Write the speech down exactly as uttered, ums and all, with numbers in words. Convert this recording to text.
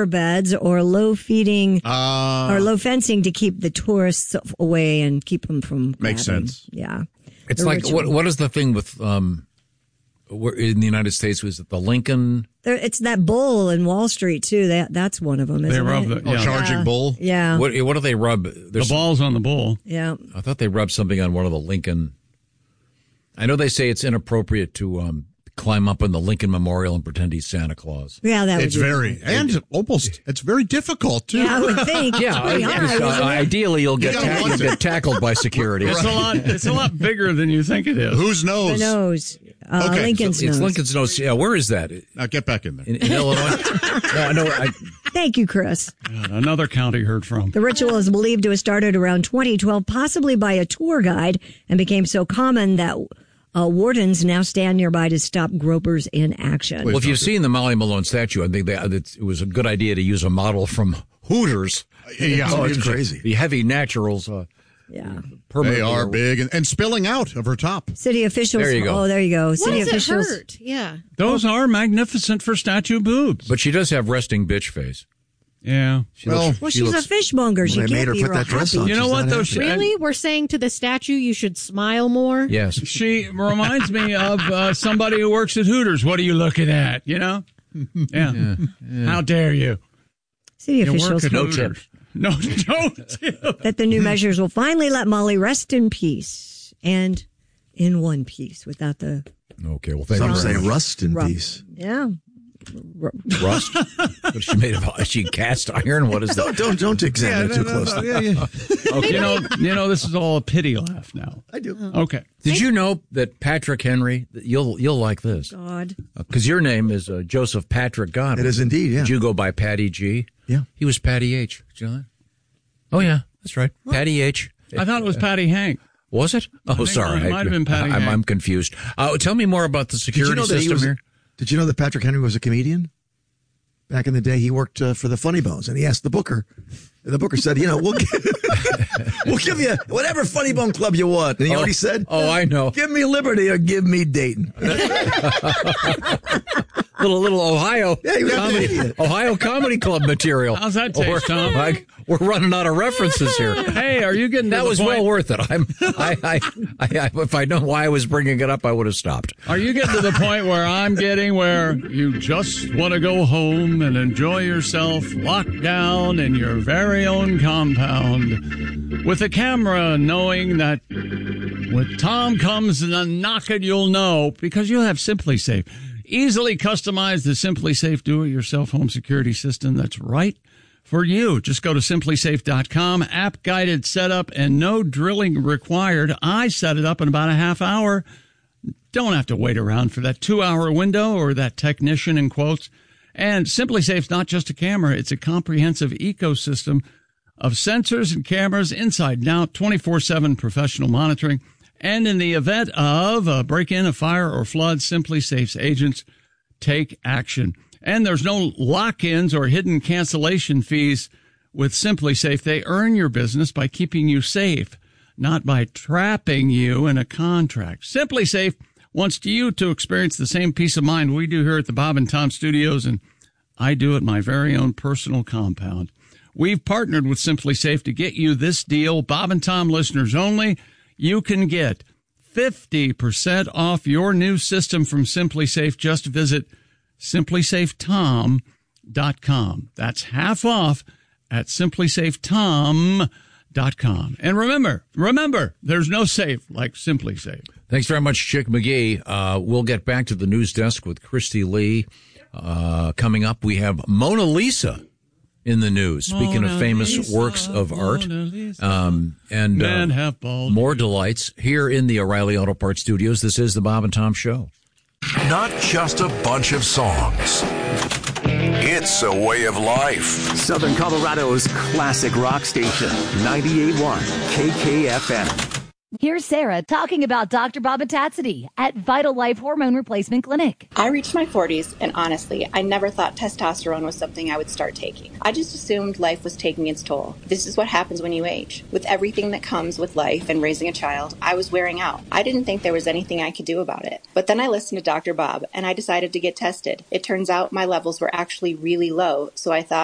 riverbeds or low feeding uh, or low fencing to keep the tourists away and keep them from makes grabbing. sense. Yeah. It's The like, ritual. what? what is the thing with, um, where- in the United States, was it the Lincoln? There, it's that bull in Wall Street, too. That That's one of them, They isn't rub it? the Oh, yeah. charging Yeah. bull. Yeah. What, what do they rub? the There's, balls on the bull. Yeah. I thought they rubbed something on one of the Lincoln. I know they say it's inappropriate to um, climb up on the Lincoln Memorial and pretend he's Santa Claus. Yeah, that It's would be very, and almost, it's very difficult, too. Yeah, I would think. Yeah, It's pretty I- high, uh, isn't it? ideally you'll get, You gotta ta- want you'll to. get tackled by security. It's a lot. It's a lot bigger than you think it is. Whose The knows? nose. Uh, Okay, Lincoln's It's nose. Lincoln's nose. Yeah, where is that? Now get back in there. In, in Illinois? No, I know. I, Thank you, Chris. God, another county heard from. The ritual is believed to have started around twenty twelve, possibly by a tour guide, and became so common that uh, wardens now stand nearby to stop gropers in action. well, if you've seen the Molly Malone statue, I think that it was a good idea to use a model from Hooters. Yeah. Oh, it's crazy. The heavy naturals. Uh, Yeah. They are big and, and spilling out of her top. City officials. There you go. Oh, there you go. What City does it officials. hurt? Yeah. Those are magnificent for statue boobs. But she does have resting bitch face. Yeah. She Well- looks, Well, she she's looks, a fishmonger. She Well, they can't made her be put real that dress happy. on. You know She's what not though? happy. She, Really? We're saying to the statue you should smile more? Yes. she reminds me of uh, somebody who works at Hooters. What are you looking at? You know? Yeah. How dare you? City You work officials at No Hooters. tip. No, don't tip. that the new measures will finally let Molly rest in peace and in one piece without the Okay, well, thank Some you say very much. rust in Rough. peace. yeah. Rust? What is she made of? Is she cast iron? What is Don't that? don't don't examine it too closely. Yeah, yeah. Okay, you know, you know, this is all a pity laugh now. I do. Okay. Did you know that Patrick Henry, you'll you'll like this, God. because your name is uh, Joseph Patrick Godwin. It is indeed, yeah. Did you go by Patty G? Yeah. He was Patty H. Did you know that? Oh, yeah, that's right. Patty H. I thought it was Patty Hank. Was it? Oh, think sorry. it might have been Patty I'm, Hank. I'm confused. Uh, tell me more about the Did you security know that he system was? here. Did you know that Patrick Henry was a comedian? Back in the day, he worked uh, for the Funny Bones, and he asked the booker. And the booker said, "You know, we'll give, we'll give you whatever Funny Bone club you want." And he Oh, already said, oh, I know. Give me Liberty or give me Dayton." Little little Ohio Yeah, he was a comedy, comedian. Ohio Comedy Club material. How's that taste, we're, Tom? Like, we're running out of references here. Hey, are you getting to That the was point? well worth it. I'm, I, I, I, I, if I'd known why I was bringing it up, I would have stopped. Are you getting to the point where I'm getting where you just want to go home and enjoy yourself locked down in your very own compound with a camera, knowing that when Tom comes and a knocking, you'll know because you'll have Simply Safe. Easily customize the Simply Safe do-it-yourself home security system that's right for you. Just go to simply safe dot com, app-guided setup, and no drilling required. I set it up in about a half hour. Don't have to wait around for that two-hour window or that technician in quotes. And Simply Safe's not just a camera. It's a comprehensive ecosystem of sensors and cameras inside and out, twenty-four seven professional monitoring. And in the event of a break-in, a fire, or flood, Simply Safe's agents take action. And there's no lock-ins or hidden cancellation fees with Simply Safe. They earn your business by keeping you safe, not by trapping you in a contract. Simply Safe wants you to experience the same peace of mind we do here at the Bob and Tom Studios, and I do at my very own personal compound. We've partnered with Simply Safe to get you this deal. Bob and Tom listeners only. You can get fifty percent off your new system from Simply Safe. Just visit simply safe tom dot com. That's half off at simply safe tom dot com. And remember, remember, there's no safe like Simply Safe. Thanks very much, Chick McGee. Uh, we'll get back to the news desk with Christy Lee. Uh, coming up, we have Mona Lisa in the news. Speaking Mona of famous Lisa, works of art, Mona Lisa. um, and uh, Men have bald more delights here in the O'Reilly Auto Parts Studios. This is the Bob and Tom Show. Not just a bunch of songs. It's a way of life. Southern Colorado's classic rock station, ninety-eight point one K K F M. Here's Sarah talking about Doctor Bobatazity at Vital Life Hormone Replacement Clinic. I reached my forties, and honestly, I never thought testosterone was something I would start taking. I just assumed life was taking its toll. This is what happens when you age. With everything that comes with life and raising a child, I was wearing out. I didn't think there was anything I could do about it. But then I listened to Doctor Bob, and I decided to get tested. It turns out my levels were actually really low, so I thought,